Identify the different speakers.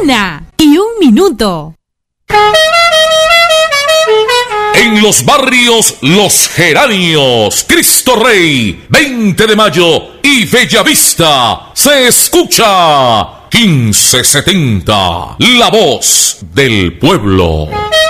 Speaker 1: 1:01.
Speaker 2: En los barrios Los Geranios, Cristo Rey, 20 de Mayo y Bellavista, se escucha 1570, la voz del pueblo.